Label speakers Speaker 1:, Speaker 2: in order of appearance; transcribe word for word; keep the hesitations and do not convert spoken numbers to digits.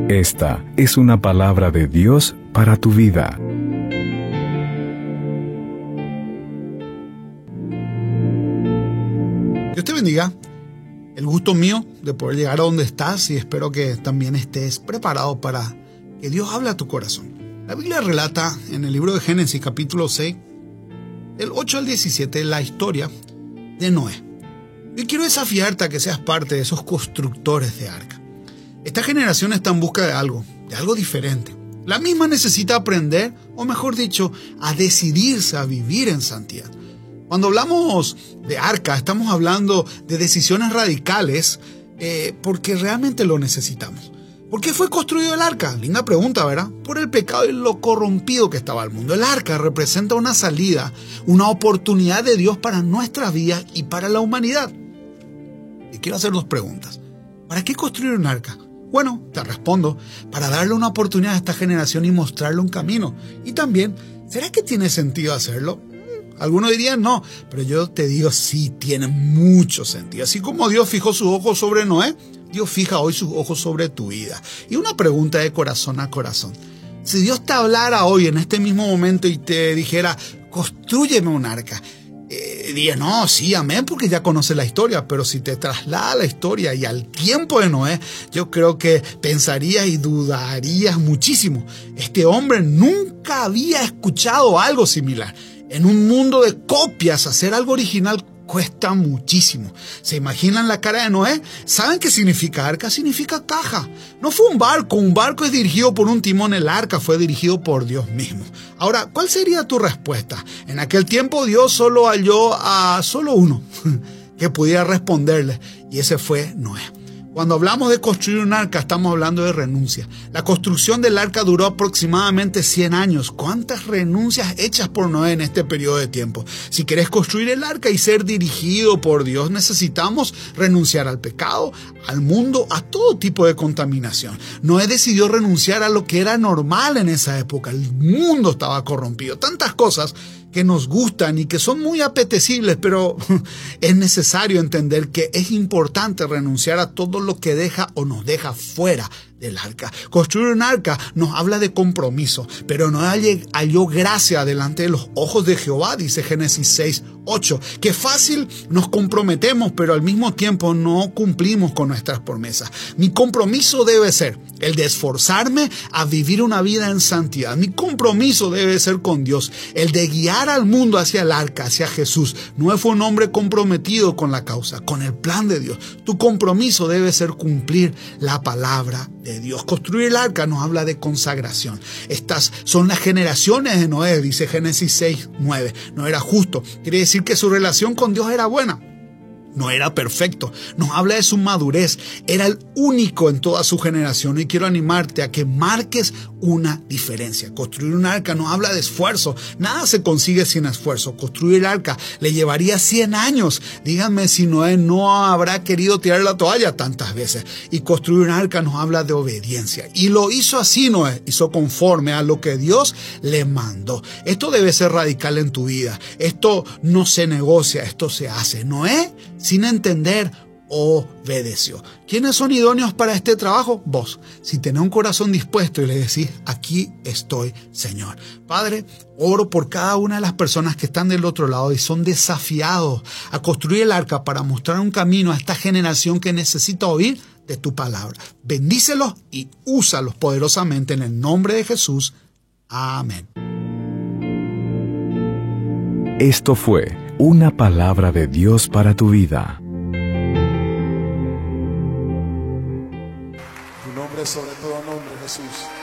Speaker 1: Esta es una palabra de Dios para tu vida.
Speaker 2: Dios te bendiga. El gusto mío de poder llegar a donde estás y espero que también estés preparado para que Dios hable a tu corazón. La Biblia relata en el libro de Génesis capítulo seis, del ocho al diecisiete, la historia de Noé. Yo quiero desafiarte a que seas parte de esos constructores de arca. Esta generación está en busca de algo, de algo diferente. La misma necesita aprender, o mejor dicho, a decidirse a vivir en santidad. Cuando hablamos de arca, estamos hablando de decisiones radicales eh, porque realmente lo necesitamos. ¿Por qué fue construido el arca? Linda pregunta, ¿verdad? Por el pecado y lo corrompido que estaba el mundo. El arca representa una salida, una oportunidad de Dios para nuestras vidas y para la humanidad. Y quiero hacer dos preguntas. ¿Para qué construir un arca? Bueno, te respondo, para darle una oportunidad a esta generación y mostrarle un camino. Y también, ¿será que tiene sentido hacerlo? Algunos dirían no, pero yo te digo sí, tiene mucho sentido. Así como Dios fijó sus ojos sobre Noé, Dios fija hoy sus ojos sobre tu vida. Y una pregunta de corazón a corazón. Si Dios te hablara hoy en este mismo momento y te dijera, constrúyeme un arca, eh, diría, no, sí, amén, porque ya conoces la historia, pero si te traslada a la historia y al tiempo de Noé, yo creo que pensarías y dudarías muchísimo. Este hombre nunca había escuchado algo similar. En un mundo de copias, hacer algo original cuesta muchísimo. ¿Se imaginan la cara de Noé? ¿Saben qué significa arca? Significa caja. No fue un barco. Un barco es dirigido por un timón. El arca fue dirigido por Dios mismo. Ahora, ¿cuál sería tu respuesta? En aquel tiempo Dios solo halló a solo uno que pudiera responderle. Y ese fue Noé. Cuando hablamos de construir un arca, estamos hablando de renuncia. La construcción del arca duró aproximadamente cien años. ¿Cuántas renuncias hechas por Noé en este periodo de tiempo? Si querés construir el arca y ser dirigido por Dios, necesitamos renunciar al pecado, al mundo, a todo tipo de contaminación. Noé decidió renunciar a lo que era normal en esa época. El mundo estaba corrompido. Tantas cosas que nos gustan y que son muy apetecibles, pero es necesario entender que es importante renunciar a todo lo que deja o nos deja fuera del arca. Construir un arca nos habla de compromiso, pero no halló gracia delante de los ojos de Jehová, dice Génesis seis, ocho. Que fácil nos comprometemos, pero al mismo tiempo no cumplimos con nuestras promesas. Mi compromiso debe ser el de esforzarme a vivir una vida en santidad. Mi compromiso debe ser con Dios, el de guiar al mundo hacia el arca, hacia Jesús. No fue un hombre comprometido con la causa, con el plan de Dios. Tu compromiso debe ser cumplir la palabra de Dios. Construir el arca nos habla de consagración. Estas son las generaciones de Noé, dice Génesis seis, nueve. No era justo. Quiere decir que su relación con Dios era buena. No era perfecto. Nos habla de su madurez. Era el único en toda su generación. Y quiero animarte a que marques una diferencia. Construir un arca nos habla de esfuerzo. Nada se consigue sin esfuerzo. Construir el arca le llevaría cien años. Díganme si Noé no habrá querido tirar la toalla tantas veces. Y construir un arca nos habla de obediencia. Y lo hizo así Noé. Hizo conforme a lo que Dios le mandó. Esto debe ser radical en tu vida. Esto no se negocia. Esto se hace. Noé, sin entender, obedeció. ¿Quiénes son idóneos para este trabajo? Vos. Si tenés un corazón dispuesto y le decís, aquí estoy, Señor. Padre, oro por cada una de las personas que están del otro lado y son desafiados a construir el arca para mostrar un camino a esta generación que necesita oír de tu palabra. Bendícelos y úsalos poderosamente en el nombre de Jesús. Amén.
Speaker 1: Esto fue una palabra de Dios para tu vida.
Speaker 3: Tu nombre es sobre todo nombre, Jesús.